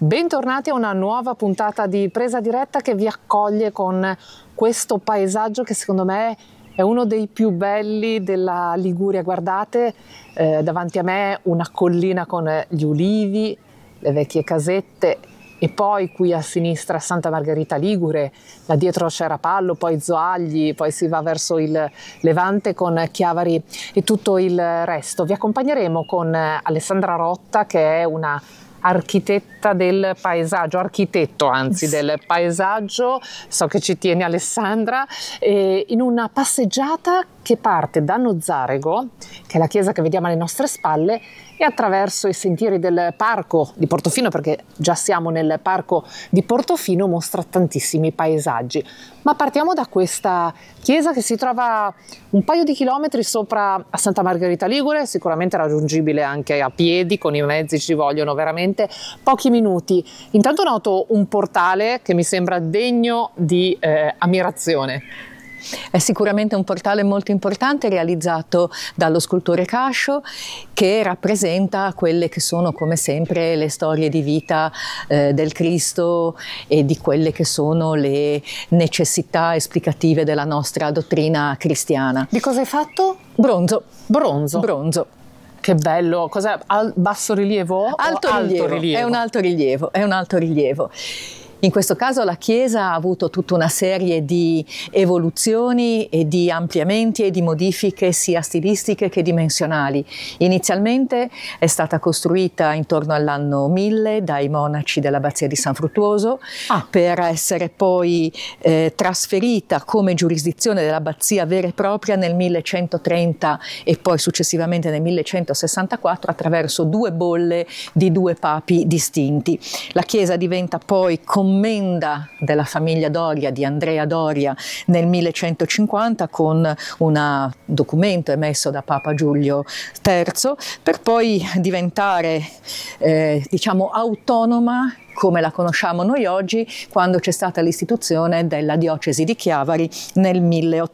Bentornati a una nuova puntata di Presa Diretta che vi accoglie con questo paesaggio che secondo me è uno dei più belli della Liguria. Guardate, davanti a me una collina con gli ulivi, le vecchie casette e poi qui a sinistra Santa Margherita Ligure, là dietro c'è Rapallo, poi Zoagli, poi si va verso il Levante con Chiavari e tutto il resto. Vi accompagneremo con Alessandra Rotta, che è una architetto del paesaggio, so che ci tiene Alessandra, in una passeggiata che parte da Nozzarego, che è la chiesa che vediamo alle nostre spalle, e attraverso i sentieri del parco di Portofino, perché già siamo nel parco di Portofino, mostra tantissimi paesaggi. Ma partiamo da questa chiesa che si trova un paio di chilometri sopra a Santa Margherita Ligure, sicuramente raggiungibile anche a piedi, con i mezzi ci vogliono veramente pochi minuti. Intanto noto un portale che mi sembra degno di ammirazione. È sicuramente un portale molto importante realizzato dallo scultore Cascio, che rappresenta quelle che sono come sempre le storie di vita del Cristo e di quelle che sono le necessità esplicative della nostra dottrina cristiana. Di cosa è fatto? Bronzo. Bronzo. Che bello, cos'è? Basso rilievo? Alto rilievo? È un alto rilievo. In questo caso la chiesa ha avuto tutta una serie di evoluzioni e di ampliamenti e di modifiche sia stilistiche che dimensionali. Inizialmente è stata costruita intorno all'anno 1000 dai monaci dell'abbazia di San Fruttuoso per essere poi trasferita come giurisdizione dell'abbazia vera e propria nel 1130 e poi successivamente nel 1164 attraverso due bolle di due papi distinti. La chiesa diventa poi commenda della famiglia Doria, di Andrea Doria, nel 1150 con un documento emesso da Papa Giulio III, per poi diventare autonoma come la conosciamo noi oggi, quando c'è stata l'istituzione della diocesi di Chiavari nel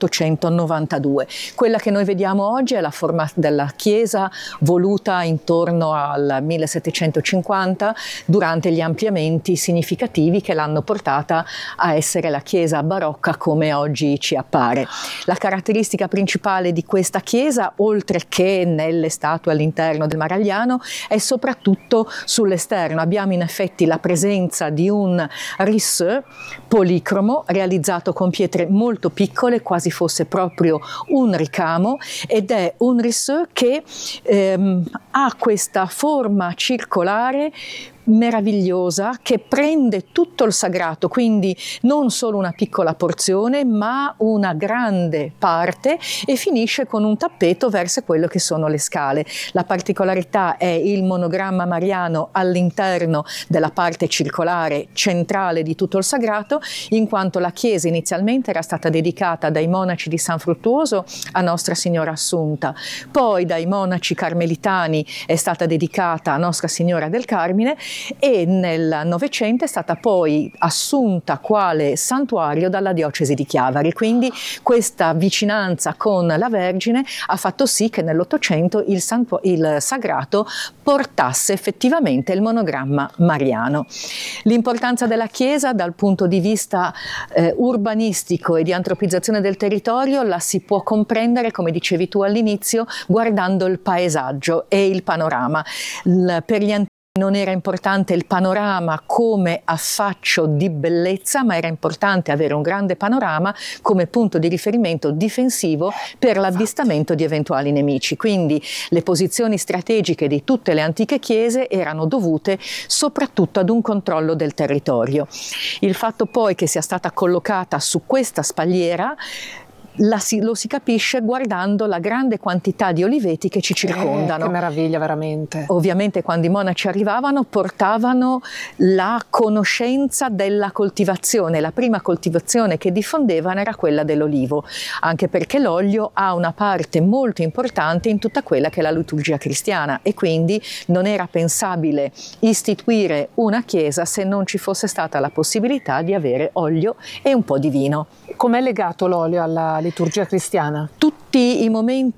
1892. Quella che noi vediamo oggi è la forma della chiesa voluta intorno al 1750 durante gli ampliamenti significativi che l'hanno portata a essere la chiesa barocca come oggi ci appare. La caratteristica principale di questa chiesa, oltre che nelle statue all'interno del Maragliano, è soprattutto sull'esterno. Abbiamo in effetti la presenza di un risseux policromo realizzato con pietre molto piccole, quasi fosse proprio un ricamo, ed è un risseux che ha questa forma circolare meravigliosa che prende tutto il sagrato, quindi non solo una piccola porzione ma una grande parte, e finisce con un tappeto verso quello che sono le scale. La particolarità è il monogramma mariano all'interno della parte circolare centrale di tutto il sagrato, in quanto la chiesa inizialmente era stata dedicata dai monaci di San Fruttuoso a Nostra Signora Assunta, poi dai monaci carmelitani è stata dedicata a Nostra Signora del Carmine, e nel Novecento è stata poi assunta quale santuario dalla diocesi di Chiavari. Quindi questa vicinanza con la Vergine ha fatto sì che nell'Ottocento il sagrato portasse effettivamente il monogramma mariano. L'importanza della chiesa dal punto di vista urbanistico e di antropizzazione del territorio la si può comprendere, come dicevi tu all'inizio, guardando il paesaggio e il panorama. Per gli antichi non era importante il panorama come affaccio di bellezza, ma era importante avere un grande panorama come punto di riferimento difensivo per l'avvistamento di eventuali nemici. Quindi le posizioni strategiche di tutte le antiche chiese erano dovute soprattutto ad un controllo del territorio. Il fatto poi che sia stata collocata su questa spalliera lo si capisce guardando la grande quantità di oliveti che ci circondano. Che meraviglia, veramente. Ovviamente quando i monaci arrivavano portavano la conoscenza della coltivazione. La prima coltivazione che diffondevano era quella dell'olivo, anche perché l'olio ha una parte molto importante in tutta quella che è la liturgia cristiana, e quindi non era pensabile istituire una chiesa se non ci fosse stata la possibilità di avere olio e un po' di vino. Com'è legato l'olio alla liturgia cristiana? Tutti i momenti